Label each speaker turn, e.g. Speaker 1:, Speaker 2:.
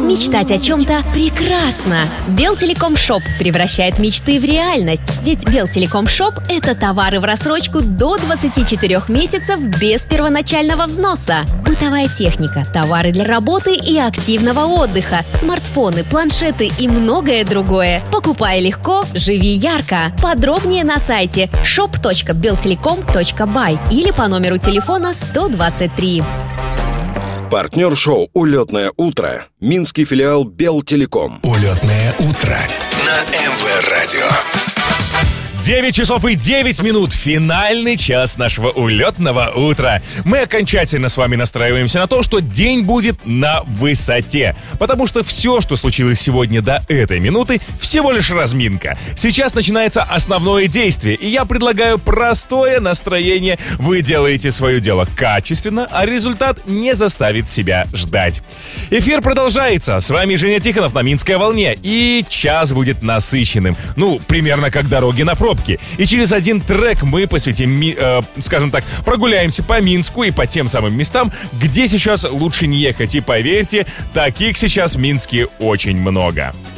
Speaker 1: Мечтать о чем-то прекрасно. Белтелеком-шоп превращает мечты в реальность. Ведь Белтелеком-шоп – это товары в рассрочку до 24 месяцев без первоначального взноса. Бытовая техника, товары для работы и активного отдыха, смартфоны, планшеты и многое другое. Покупай легко, живи ярко. Подробнее на сайте shop.beltelecom.by или по номеру телефона 123.
Speaker 2: Партнер шоу «Улетное утро» – минский филиал Белтелеком.
Speaker 3: Улетное утро на МВ-радио.
Speaker 4: 9 часов и 9 минут. Финальный час нашего улетного утра. Мы окончательно с вами настраиваемся на то, что день будет на высоте. Потому что все, что случилось сегодня до этой минуты, всего лишь разминка. Сейчас начинается основное действие, и я предлагаю простое настроение. Вы делаете свое дело качественно, а результат не заставит себя ждать. Эфир продолжается. С вами Женя Тихонов на Минской волне. И час будет насыщенным. Ну, примерно как дороги на пробки. И через один трек мы посвятим, скажем так, прогуляемся по Минску и по тем самым местам, где сейчас лучше не ехать. И поверьте, таких сейчас в Минске очень много.